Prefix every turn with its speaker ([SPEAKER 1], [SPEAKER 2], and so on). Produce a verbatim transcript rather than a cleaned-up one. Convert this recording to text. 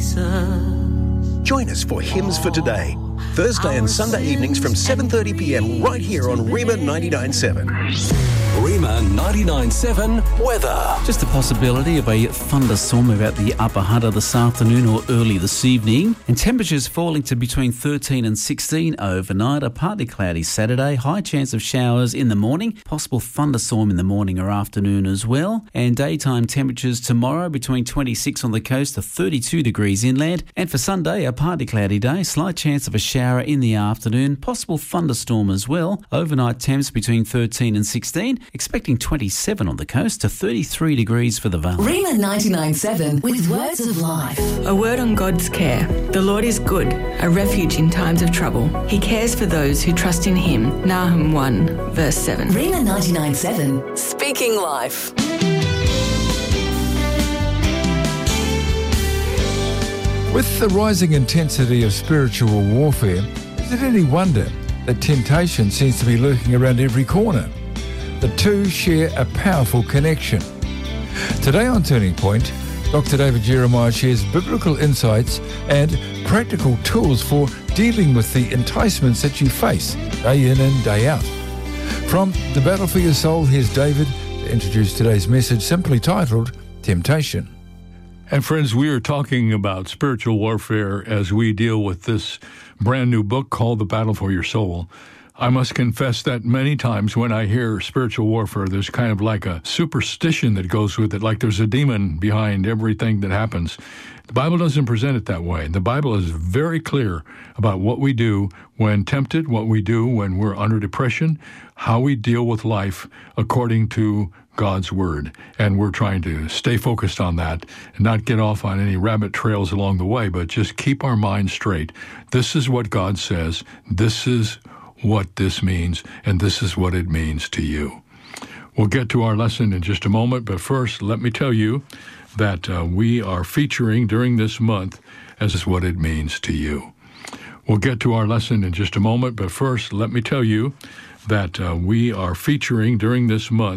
[SPEAKER 1] Join us for Hymns for Today, Thursday and Sunday evenings from seven thirty p m right here on Rima ninety-nine point seven.
[SPEAKER 2] Rima ninety-nine point seven weather.
[SPEAKER 3] Just a possibility of a thunderstorm about the Upper Hunter this afternoon or early this evening, and temperatures falling to between thirteen and sixteen overnight. A partly cloudy Saturday, high chance of showers in the morning, possible thunderstorm in the morning or afternoon as well, and daytime temperatures tomorrow between twenty-six on the coast to thirty-two degrees inland, and for Sunday a partly cloudy day, slight chance of a shower in the afternoon, possible thunderstorm as well. Overnight temps between thirteen and sixteen, expecting twenty-seven on the coast to thirty-three degrees for the Valley.
[SPEAKER 4] Rima ninety-nine point seven with words of life.
[SPEAKER 5] A word on God's care. The Lord is good, a refuge in times of trouble. He cares for those who trust in Him. Nahum one, verse seven.
[SPEAKER 4] Rima ninety-nine point seven, speaking life.
[SPEAKER 6] With the rising intensity of spiritual warfare, is it any wonder that temptation seems to be lurking around every corner? The two share a powerful connection. Today on Turning Point, Doctor David Jeremiah shares biblical insights and practical tools for dealing with the enticements that you face day in and day out. From The Battle for Your Soul, here's David to introduce today's message, simply titled Temptation.
[SPEAKER 7] And friends, we are talking about spiritual warfare as we deal with this brand new book called The Battle for Your Soul. I must confess that many times when I hear spiritual warfare, there's kind of like a superstition that goes with it, like there's a demon behind everything that happens. The Bible doesn't present it that way. The Bible is very clear about what we do when tempted, what we do when we're under depression, how we deal with life according to God's Word. And we're trying to stay focused on that and not get off on any rabbit trails along the way, but just keep our minds straight. This is what God says. This is what this means, and this is what it means to you. We'll get to our lesson in just a moment, but first, let me tell you that uh, we are featuring during this month as is what it means to you. We'll get to our lesson in just a moment, but first, let me tell you that uh, we are featuring during this month